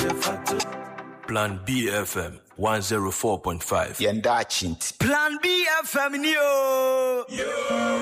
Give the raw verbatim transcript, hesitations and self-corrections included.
Plan B F M one oh four point five. Yenda Chinti. Plan B F M, yo. Yo.